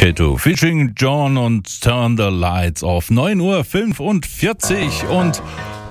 Kato featuring John und Turn the Lights Off. 9:45 Uhr und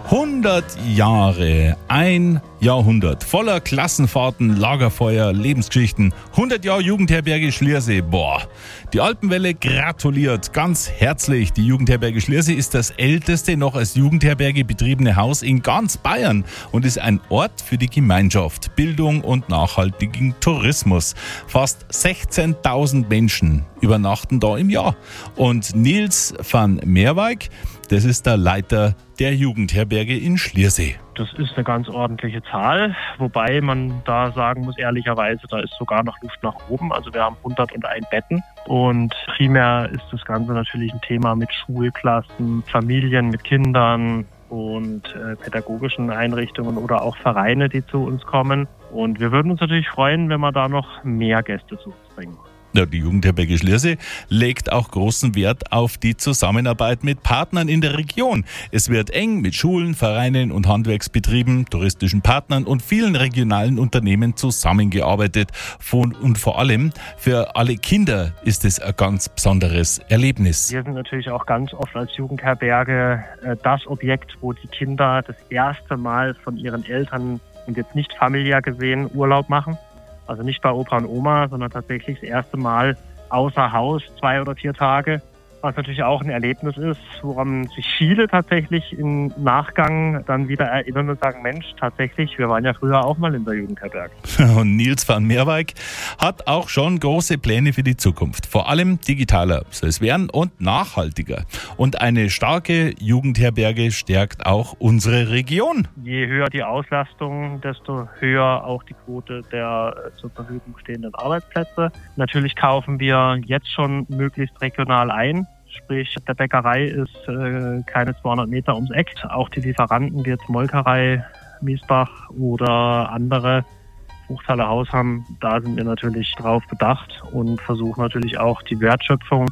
100 Jahre, ein Jahrhundert voller Klassenfahrten, Lagerfeuer, Lebensgeschichten. 100 Jahre Jugendherberge Schliersee. Boah, die Alpenwelle gratuliert ganz herzlich. Die Jugendherberge Schliersee ist das älteste noch als Jugendherberge betriebene Haus in ganz Bayern und ist ein Ort für die Gemeinschaft, Bildung und nachhaltigen Tourismus. Fast 16.000 Menschen übernachten da im Jahr. Und Nils van Meerwijk, das ist der Leiter der Jugendherberge in Schliersee. Das ist eine ganz ordentliche Zahl, wobei man da sagen muss, ehrlicherweise, da ist sogar noch Luft nach oben. Also wir haben 101 Betten und primär ist das Ganze natürlich ein Thema mit Schulklassen, Familien mit Kindern und pädagogischen Einrichtungen oder auch Vereine, die zu uns kommen. Und wir würden uns natürlich freuen, wenn wir da noch mehr Gäste zu uns bringen. Ja, die Jugendherberge Schliersee legt auch großen Wert auf die Zusammenarbeit mit Partnern in der Region. Es wird eng mit Schulen, Vereinen und Handwerksbetrieben, touristischen Partnern und vielen regionalen Unternehmen zusammengearbeitet. Und vor allem für alle Kinder ist es ein ganz besonderes Erlebnis. Wir sind natürlich auch ganz oft als Jugendherberge das Objekt, wo die Kinder das erste Mal von ihren Eltern und jetzt nicht familiär gesehen Urlaub machen. Also nicht bei Opa und Oma, sondern tatsächlich das erste Mal außer Haus 2 oder 4 Tage, was natürlich auch ein Erlebnis ist, woran sich viele tatsächlich im Nachgang dann wieder erinnern und sagen, Mensch, tatsächlich, wir waren ja früher auch mal in der Jugendherberge. Und Nils van Meerwijk hat auch schon große Pläne für die Zukunft. Vor allem digitaler soll es werden und nachhaltiger. Und eine starke Jugendherberge stärkt auch unsere Region. Je höher die Auslastung, desto höher auch die Quote der zur Verfügung stehenden Arbeitsplätze. Natürlich kaufen wir jetzt schon möglichst regional ein. Sprich, der Bäckerei ist keine 200 Meter ums Eck. Auch die Lieferanten, wie jetzt Molkerei, Miesbach oder andere Fruchthalle Haus haben, da sind wir natürlich drauf bedacht und versuchen natürlich auch die Wertschöpfung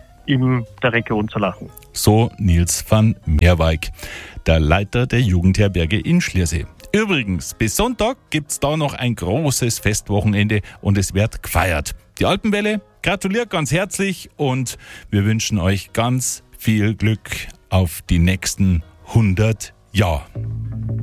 in der Region zu lassen. So Nils van Meerwijk, der Leiter der Jugendherberge in Schliersee. Übrigens, bis Sonntag gibt's da noch ein großes Festwochenende und es wird gefeiert. Die Alpenwelle gratuliert ganz herzlich und wir wünschen euch ganz viel Glück auf die nächsten 100 Jahre.